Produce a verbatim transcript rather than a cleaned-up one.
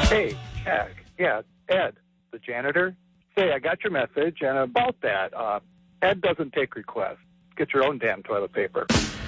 Hey, yeah, yeah, Ed, the janitor. Say, I got your message, and about that, uh, Ed doesn't take requests. Get your own damn toilet paper.